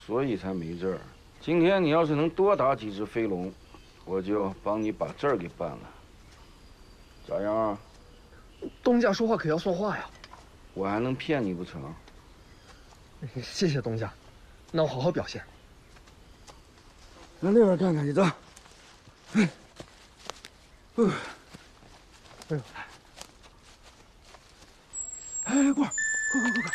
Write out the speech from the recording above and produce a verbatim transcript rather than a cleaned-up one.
所以才没证儿。今天你要是能多打几只飞龙，我就帮你把证儿给办了。咋样啊？ 东家说话可要算话呀！ 我还能骗你不成？ 谢谢东家，那我好好表现。 来那边看看去，走。哎，哎呦，哎，过儿，快快快快！